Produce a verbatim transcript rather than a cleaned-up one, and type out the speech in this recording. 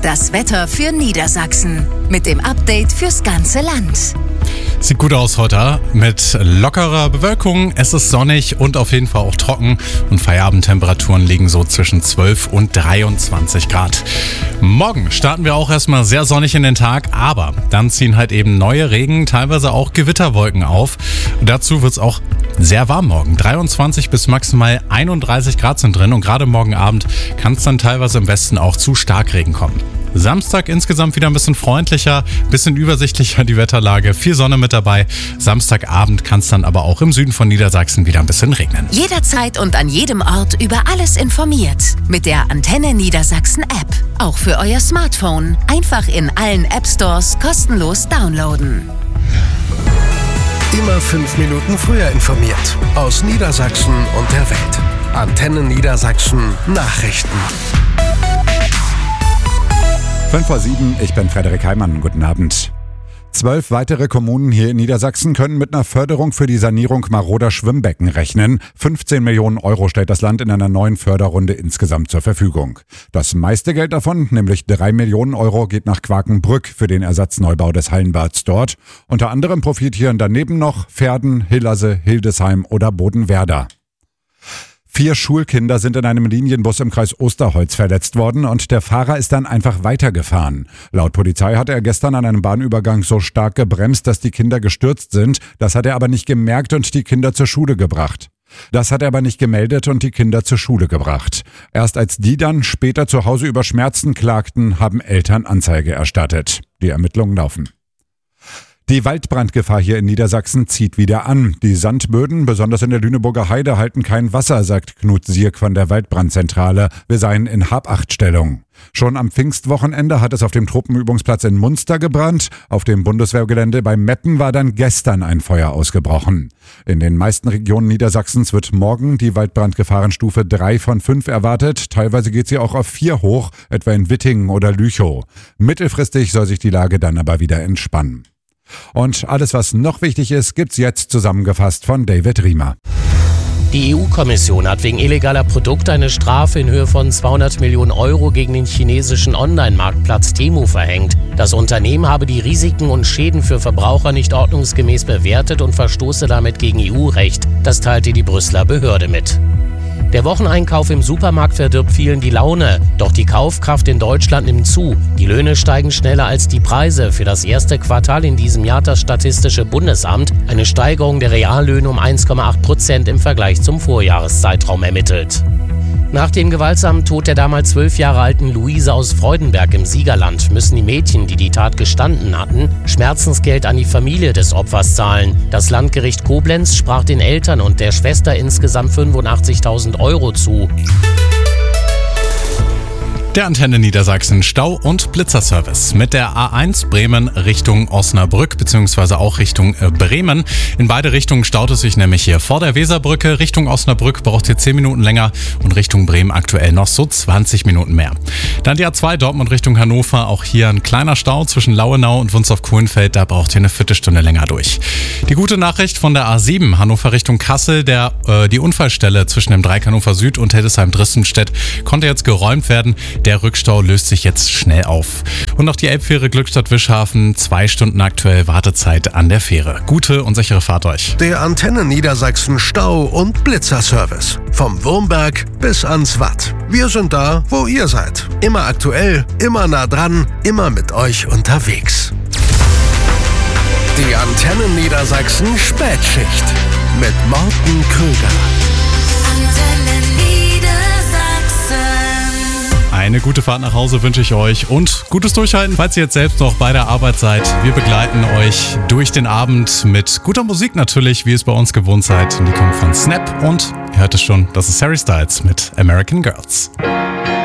Das Wetter für Niedersachsen mit dem Update fürs ganze Land. Sieht gut aus heute mit lockerer Bewölkung. Es ist sonnig und auf jeden Fall auch trocken. Und Feierabendtemperaturen liegen so zwischen zwölf und dreiundzwanzig Grad. Morgen starten wir auch erstmal sehr sonnig in den Tag. Aber dann ziehen halt eben neue Regen, teilweise auch Gewitterwolken auf. Und dazu wird es auch sehr warm morgen. dreiundzwanzig bis maximal einunddreißig Grad sind drin. Und gerade morgen Abend kann es dann teilweise im Westen auch zu Starkregen kommen. Samstag insgesamt wieder ein bisschen freundlicher, ein bisschen übersichtlicher die Wetterlage, viel Sonne mit dabei. Samstagabend kann es dann aber auch im Süden von Niedersachsen wieder ein bisschen regnen. Jederzeit und an jedem Ort über alles informiert. Mit der Antenne Niedersachsen App. Auch für euer Smartphone. Einfach in allen App Stores kostenlos downloaden. Immer fünf Minuten früher informiert. Aus Niedersachsen und der Welt. Antenne Niedersachsen Nachrichten. fünf vor sieben, ich bin Frederik Heimann. Guten Abend. Zwölf weitere Kommunen hier in Niedersachsen können mit einer Förderung für die Sanierung maroder Schwimmbecken rechnen. fünfzehn Millionen Euro stellt das Land in einer neuen Förderrunde insgesamt zur Verfügung. Das meiste Geld davon, nämlich drei Millionen Euro, geht nach Quakenbrück für den Ersatzneubau des Hallenbads dort. Unter anderem profitieren daneben noch Verden, Hillase, Hildesheim oder Bodenwerder. Vier Schulkinder sind in einem Linienbus im Kreis Osterholz verletzt worden und der Fahrer ist dann einfach weitergefahren. Laut Polizei hatte er gestern an einem Bahnübergang so stark gebremst, dass die Kinder gestürzt sind. Das hat er aber nicht gemerkt und die Kinder zur Schule gebracht. Das hat er aber nicht gemeldet und die Kinder zur Schule gebracht. Erst als die dann später zu Hause über Schmerzen klagten, haben Eltern Anzeige erstattet. Die Ermittlungen laufen. Die Waldbrandgefahr hier in Niedersachsen zieht wieder an. Die Sandböden, besonders in der Lüneburger Heide, halten kein Wasser, sagt Knut Sierk von der Waldbrandzentrale. Wir seien in Habachtstellung. Schon am Pfingstwochenende hat es auf dem Truppenübungsplatz in Munster gebrannt. Auf dem Bundeswehrgelände bei Meppen war dann gestern ein Feuer ausgebrochen. In den meisten Regionen Niedersachsens wird morgen die Waldbrandgefahrenstufe drei von fünf erwartet. Teilweise geht sie auch auf vier hoch, etwa in Wittingen oder Lüchow. Mittelfristig soll sich die Lage dann aber wieder entspannen. Und alles, was noch wichtig ist, gibt's jetzt zusammengefasst von David Riemer. Die E U-Kommission hat wegen illegaler Produkte eine Strafe in Höhe von zweihundert Millionen Euro gegen den chinesischen Online-Marktplatz Temu verhängt. Das Unternehmen habe die Risiken und Schäden für Verbraucher nicht ordnungsgemäß bewertet und verstoße damit gegen E U-Recht. Das teilte die Brüsseler Behörde mit. Der Wocheneinkauf im Supermarkt verdirbt vielen die Laune. Doch die Kaufkraft in Deutschland nimmt zu. Die Löhne steigen schneller als die Preise. Für das erste Quartal in diesem Jahr hat das Statistische Bundesamt eine Steigerung der Reallöhne um eins Komma acht Prozent im Vergleich zum Vorjahreszeitraum ermittelt. Nach dem gewaltsamen Tod der damals zwölf Jahre alten Luise aus Freudenberg im Siegerland müssen die Mädchen, die die Tat gestanden hatten, Schmerzensgeld an die Familie des Opfers zahlen. Das Landgericht Koblenz sprach den Eltern und der Schwester insgesamt fünfundachtzigtausend Euro zu. Der Antenne Niedersachsen Stau- und Blitzerservice mit der A eins Bremen Richtung Osnabrück bzw. auch Richtung Bremen. In beide Richtungen staut es sich nämlich hier vor der Weserbrücke. Richtung Osnabrück braucht ihr zehn Minuten länger und Richtung Bremen aktuell noch so zwanzig Minuten mehr. Dann die A zwei Dortmund Richtung Hannover. Auch hier ein kleiner Stau zwischen Lauenau und Wunstorf-Kohlenfeld. Da braucht ihr eine Viertelstunde länger durch. Die gute Nachricht von der A sieben Hannover Richtung Kassel. Der, äh, die Unfallstelle zwischen dem Dreieck Hannover Süd und Hildesheim-Dristenstedt konnte jetzt geräumt werden. Der Rückstau löst sich jetzt schnell auf. Und noch die Elbfähre Glückstadt-Wischhafen. Zwei Stunden aktuell Wartezeit an der Fähre. Gute und sichere Fahrt euch. Der Antenne Niedersachsen Stau- und Blitzerservice. Vom Wurmberg bis ans Watt. Wir sind da, wo ihr seid. Immer aktuell, immer nah dran, immer mit euch unterwegs. Die Antenne Niedersachsen Spätschicht mit Morten Krüger. Eine gute Fahrt nach Hause wünsche ich euch und gutes Durchhalten, falls ihr jetzt selbst noch bei der Arbeit seid. Wir begleiten euch durch den Abend mit guter Musik natürlich, wie ihr es bei uns gewohnt seid. Und die kommt von Snap und ihr hört es schon, das ist Harry Styles mit American Girls.